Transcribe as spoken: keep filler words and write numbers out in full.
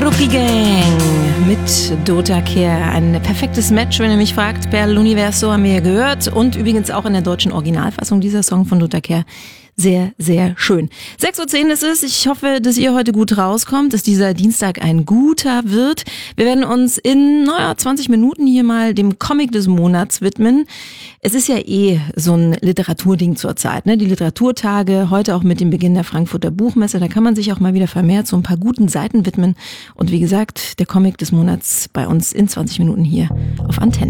Rookie Gang mit Dota Kehr. Ein perfektes Match, wenn ihr mich fragt. Per l'Universo haben wir ja gehört. Und übrigens auch in der deutschen Originalfassung dieser Song von Dota Kehr. Sehr, sehr schön. sechs Uhr zehn ist es. Ich hoffe, dass ihr heute gut rauskommt, dass dieser Dienstag ein guter wird. Wir werden uns in, naja, zwanzig Minuten hier mal dem Comic des Monats widmen. Es ist ja eh so ein Literaturding zurzeit, ne? Die Literaturtage, heute auch mit dem Beginn der Frankfurter Buchmesse. Da kann man sich auch mal wieder vermehrt so ein paar guten Seiten widmen. Und wie gesagt, der Comic des Monats bei uns in zwanzig Minuten hier auf Antenne.